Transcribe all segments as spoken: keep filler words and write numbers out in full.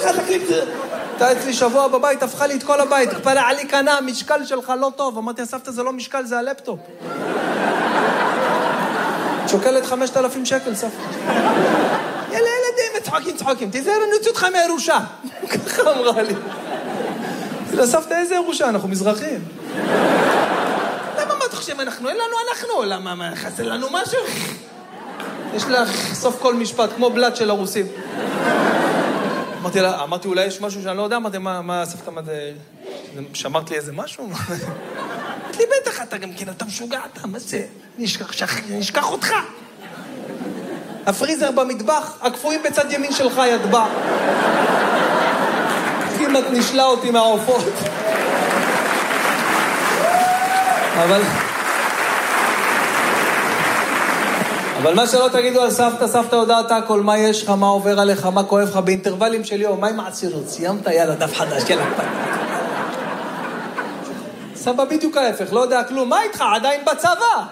לך, תקליט. אתה אצלי שבוע בבית, הפכה לי את כל הבית. תקפלה עלי קנה, משקל שלך לא טוב. אמרתי, הסבתא זה לא משקל, זה הלפטופ. שוקלת חמשת אלפים שקל, סבתא. יאללה, ילדים, צחוקים, צחוקים. תיזהר, אני אוציא אותך מהירושה. ככה אמרה לי. לסבתא, איזה ירושה? אנחנו מזרחים. למה, מה אתה חושב? אנחנו, אין לנו אנחנו. למה, מה, חסר לנו משהו? יש לך סוף כל משפט, כמו בלד של הרוסים. אמרתי לה, אמרתי, אולי יש משהו שאני לא יודע, אמרתי, מה, מה, סבתא, מה זה... שאמרת לי איזה משהו? אמרתי לי, בטח, אתה גם כן, אתה משוגע, אתה, מה זה? נשכח אותך. הפריזר במטבח, הקפואים בצד ימין שלך ידבע. כמעט נשלה אותי מהעופות. אבל... אבל מה שלא תגידו על סבתא, סבתא יודעת הכל, מה יש לך, מה עובר עליך, מה כואב לך, באינטרוולים שלי, או מה עם העצירות, סיימת, יאללה, דף חדש, יאללה. סבא בדיוק ההפך, לא יודע כלום, מה איתך, עדיין בצבא?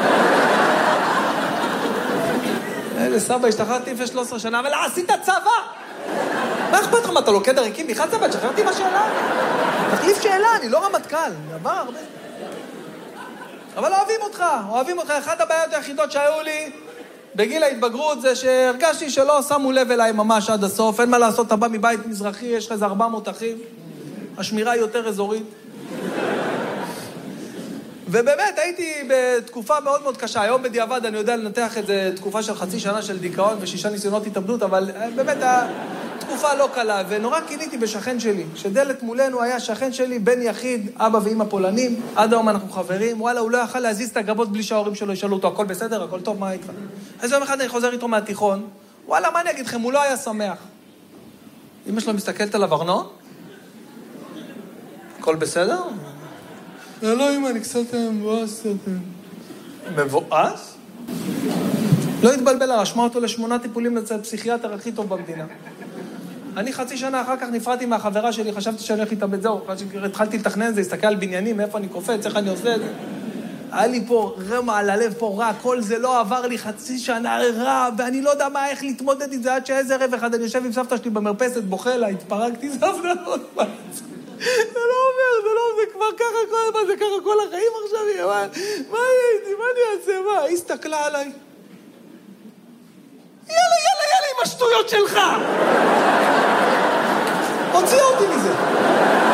אלה, סבא, השתחררתי לפני שלוש עשרה שנה, אבל עשית צבא! מה אכפת לך, מה, אתה לוקד הריקים? מיכל צבא, שחררתי מה שאלה? תחליף שאלה, אני לא רמטכ"ל, דבר הרבה. אבל אוהבים אותך, אוהבים אותך. אחת הבעיות היחידות שהיו לי בגיל ההתבגרות זה שהרגשתי שלא שמו לב אליי ממש עד הסוף. אין מה לעשות, אתה בא מבית מזרחי, יש לך איזה ארבע מאות אחים. השמירה היא יותר אזורית. ובאמת, הייתי בתקופה מאוד מאוד קשה. היום בדיעבד אני יודע לנתח את זה, תקופה של חצי שנה של דיכאון ושישה ניסיונות התאבדות, אבל באמת התקופה לא קלה, ונורא קיניתי בשכן שלי, שדלת מולנו היה שכן שלי, בן יחיד, אבא ואמא פולנים, עד היום אנחנו חברים, וואלה, הוא לא יכל להזיז את הגבות בלי שההורים שלו ישאלו אותו, הכל בסדר, הכל טוב, מה איתך? אז יום אחד אני חוזר איתו מהתיכון, וואלה, מה אני אגיד לכם, הוא לא היה שמח. אמא שלו מסתכלת עליו, ארנון? הכל בסדר? לא, אמא, אני קצת מבואס. מבואס? לא התבלבל, רשמה אותו לשמונה טיפולים לצד פסיכיאטר הכי טוב במדינה. אני חצי שנה אחר כך נפרדתי מהחברה שלי, חשבתי שאני הולך להתאבד, זהו, התחלתי לתכנן את זה, הסתכל על בניינים, מאיפה אני קופץ, איך אני עושה את זה. היה לי פה רמה על הלב, פה רע, כל זה לא עבר לי חצי שנה רע, ואני לא יודע מה, איך להתמודד עם זה, עד שאיזה ערב אחד אני יושב עם סבתא שלי במרפסת, בוכה לה, התפרקתי, סבתא עוד פעם. זה לא אומר, זה לא, זה כבר ככה כל, מה זה ככה כל החיים עכשיו, מה, מה הייתי, מה אני אעשה, מה? היא הסתכלה עליי. יאללה, יאללה, יאללה, עם השטויות שלך! הוציא אותי מזה.